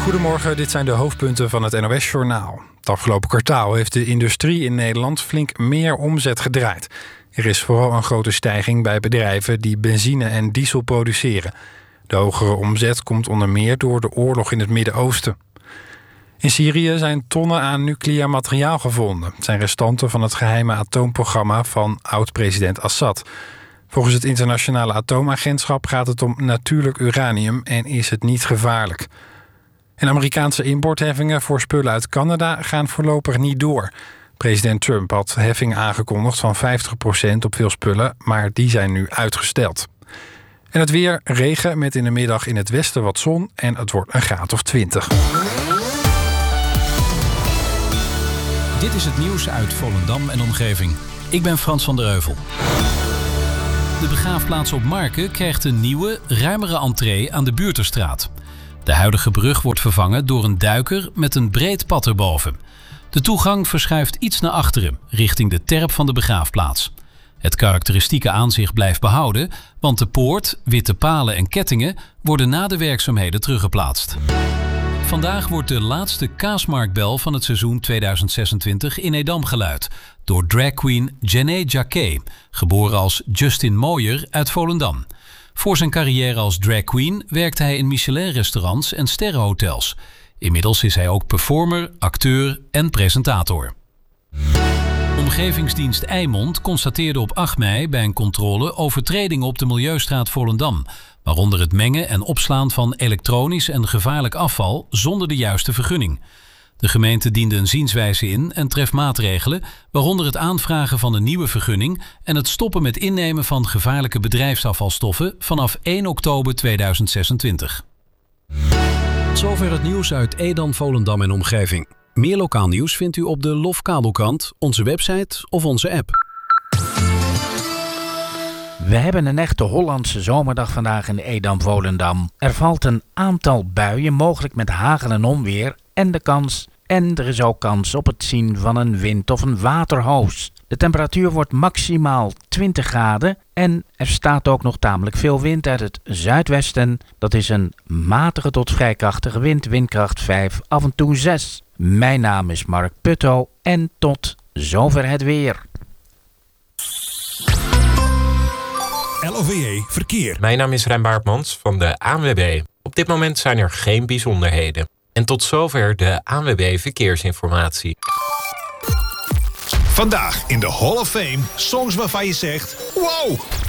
Goedemorgen, dit zijn de hoofdpunten van het NOS-journaal. Het afgelopen kwartaal heeft de industrie in Nederland flink meer omzet gedraaid. Er is vooral een grote stijging bij bedrijven die benzine en diesel produceren. De hogere omzet komt onder meer door de oorlog in het Midden-Oosten. In Syrië zijn tonnen aan nucleair materiaal gevonden. Het zijn restanten van het geheime atoomprogramma van oud-president Assad. Volgens het internationale atoomagentschap gaat het om natuurlijk uranium en is het niet gevaarlijk. En Amerikaanse importheffingen voor spullen uit Canada gaan voorlopig niet door. President Trump had heffingen aangekondigd van 50% op veel spullen, maar die zijn nu uitgesteld. En het weer, regen met in de middag in het westen wat zon en het wordt een graad of 20. Dit is het nieuws uit Volendam en omgeving. Ik ben Frans van der Heuvel. De begraafplaats op Marken krijgt een nieuwe, ruimere entree aan de Buurterstraat. De huidige brug wordt vervangen door een duiker met een breed pad erboven. De toegang verschuift iets naar achteren, richting de terp van de begraafplaats. Het karakteristieke aanzicht blijft behouden, want de poort, witte palen en kettingen worden na de werkzaamheden teruggeplaatst. Vandaag wordt de laatste kaasmarktbel van het seizoen 2026 in Edam geluid door dragqueen Jenné Jacquet, geboren als Justin Mooier uit Volendam. Voor zijn carrière als dragqueen werkte hij in Michelin-restaurants en sterrenhotels. Inmiddels is hij ook performer, acteur en presentator. Omgevingsdienst Eimond constateerde op 8 mei bij een controle overtredingen op de Milieustraat Volendam, waaronder het mengen en opslaan van elektronisch en gevaarlijk afval zonder de juiste vergunning. De gemeente diende een zienswijze in en treft maatregelen, waaronder het aanvragen van een nieuwe vergunning en het stoppen met innemen van gevaarlijke bedrijfsafvalstoffen vanaf 1 oktober 2026. Zover het nieuws uit Edam, Volendam en omgeving. Meer lokaal nieuws vindt u op de Lofkabelkrant, onze website of onze app. We hebben een echte Hollandse zomerdag vandaag in Edam-Volendam. Er valt een aantal buien, mogelijk met hagel en onweer. En er is ook kans op het zien van een wind of een waterhoos. De temperatuur wordt maximaal 20 graden en er staat ook nog tamelijk veel wind uit het zuidwesten. Dat is een matige tot vrij krachtige wind, windkracht 5, af en toe 6. Mijn naam is Mark Putto en tot zover het weer. LOVE Verkeer. Mijn naam is Rijn Baartmans van de ANWB. Op dit moment zijn er geen bijzonderheden. En tot zover de ANWB Verkeersinformatie. Vandaag in de Hall of Fame songs waarvan je zegt: wow!